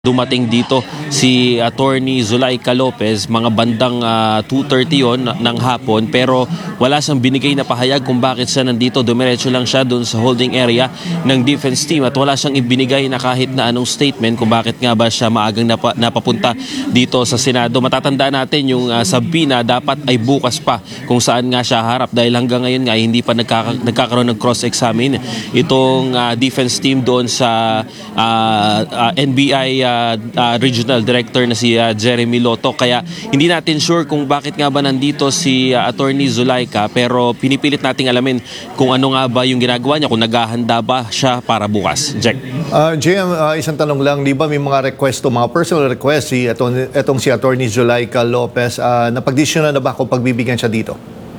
Dumating dito si Attorney Zulaika Lopez, mga bandang 2:30 yon ng hapon, pero wala siyang binigay na pahayag kung bakit siya nandito. Dumiretso lang siya doon sa holding area ng defense team at wala siyang ibinigay na kahit na anong statement kung bakit nga ba siya maagang napapunta dito sa Senado. Matatandaan natin yung sabina dapat ay bukas pa kung saan nga siya harap dahil hanggang ngayon nga hindi pa nagkakaroon ng cross-examine itong defense team doon sa NBI Regional Director na si Jeremy Lotto. Kaya hindi natin sure kung bakit nga ba nandito si Attorney Zulaika, pero pinipilit nating alamin kung ano nga ba yung ginagawa niya, kung naghahanda ba siya para bukas. Jack. JM, isang tanong lang, di ba may mga request mga personal request etong si Attorney Zulaika Lopez, napagdesisyonan na ba kung pagbibigyan siya dito?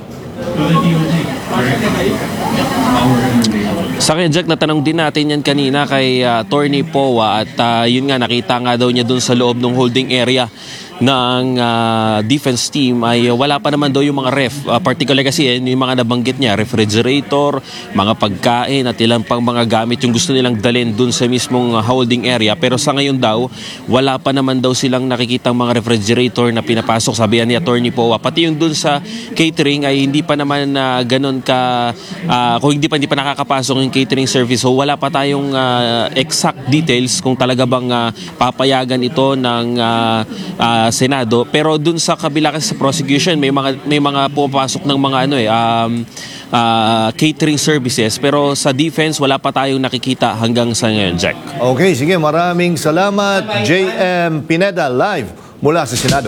Sa akin, Jack, natanong din natin yan kanina kay Attorney Powa at yun nga, nakita nga daw niya doon sa loob ng holding area ng defense team ay wala pa naman daw yung mga ref. Particularly kasi yung mga nabanggit niya, refrigerator, mga pagkain at ilang pang mga gamit yung gusto nilang dalhin doon sa mismong holding area. Pero sa ngayon daw, wala pa naman daw silang nakikitang mga refrigerator na pinapasok, sabihan ni Attorney Powa. Pati yung doon sa catering ay hindi pa naman ganun ka, kung hindi pa nakakapasok yung catering service. So wala pa tayong exact details kung talaga bang papayagan ito ng Senado. Pero dun sa kabila kasi sa prosecution may mga pumapasok ng mga catering services, pero sa defense wala pa tayong nakikita hanggang sa ngayon, Jack. Okay, sige, maraming salamat JM Pineda live mula sa Senado.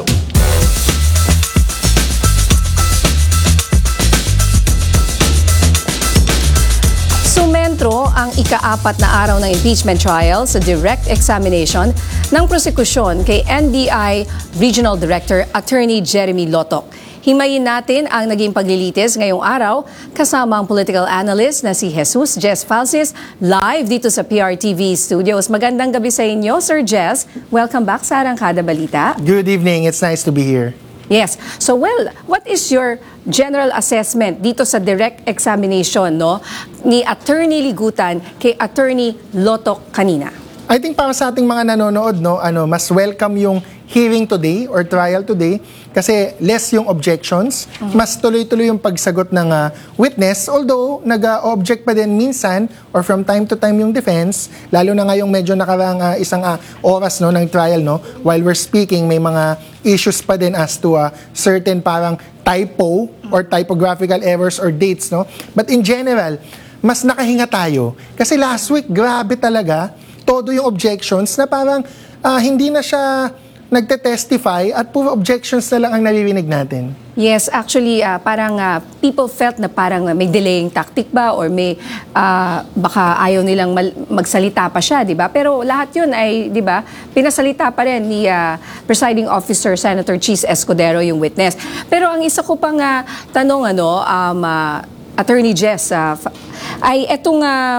Sumentro ang ika-4 na araw ng impeachment trial sa direct examination ng prosekusyon kay NBI Regional Director Attorney Jeremy Lotto. Himayin natin ang naging paglilitis ngayong araw kasama ang political analyst na si Jesus Jess Falsis live dito sa PRTV Studios. Magandang gabi sa inyo, Sir Jess. Welcome back sa Arangkada Balita. Good evening. It's nice to be here. Yes. So what is your general assessment dito sa direct examination ni Attorney Ligutan kay Attorney Lotto kanina? I think para sa ating mga nanonood, mas welcome yung hearing today or trial today kasi less yung objections, mas tuloy-tuloy yung pagsagot ng witness, although nag-object pa din minsan or from time to time yung defense, lalo na ngayong medyo nakarang isang oras ng trial, while we're speaking may mga issues pa din as to certain parang typo or typographical errors or dates, but in general mas nakahinga tayo kasi last week grabe talaga todo yung objections na parang hindi na siya nagte-testify at puro objections na lang ang naririnig natin. Yes, actually parang people felt na parang may delaying tactic ba or may baka ayaw nilang magsalita pa siya, 'di ba? Pero lahat 'yun ay, 'di ba, pinasalita pa rin ni Presiding Officer Senator Cheese Escudero yung witness. Pero ang isa ko pang tanong Attorney Jess ay etong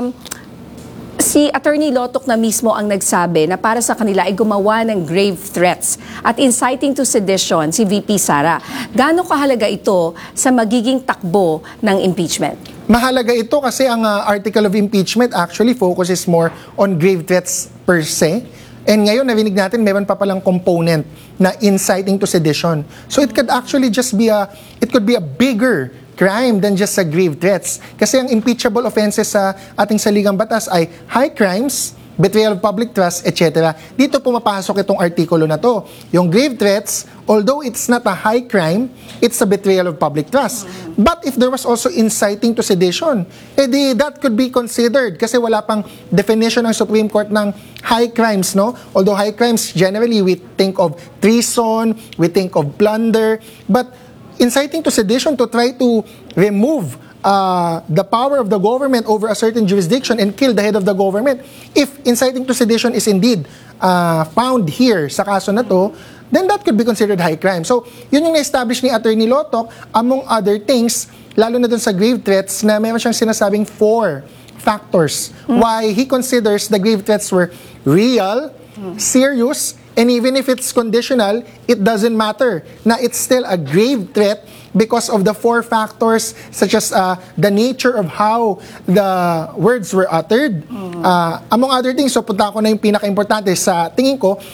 si Attorney Lotto na mismo ang nagsabi na para sa kanila ay gumawa ng grave threats at inciting to sedition si VP Sara. Gaano kahalaga ito sa magiging takbo ng impeachment? Mahalaga ito kasi ang article of impeachment actually focuses more on grave threats per se. And ngayon, narinig natin, meron pa palang component na inciting to sedition. So it could actually just be it could be a bigger crime than just sa grave threats. Kasi ang impeachable offenses sa ating saligang batas ay high crimes, betrayal of public trust, etc. Dito pumapasok itong artikulo na to. Yung grave threats, although it's not a high crime, it's a betrayal of public trust. But if there was also inciting to sedition, that could be considered kasi wala pang definition ng Supreme Court ng high crimes, Although high crimes, generally we think of treason, we think of plunder, but inciting to sedition to try to remove the power of the government over a certain jurisdiction and kill the head of the government. If inciting to sedition is indeed found here sa kaso na to, then that could be considered high crime. So, yun yung na-establish ni Attorney Lotto, among other things, lalo na dun sa grave threats, na meron siyang sinasabing 4 factors why he considers the grave threats were real, serious, And even if it's conditional, it doesn't matter na it's still a grave threat because of the 4 factors such as the nature of how the words were uttered. Among other things, so punta ko na yung pinaka-importante sa tingin ko,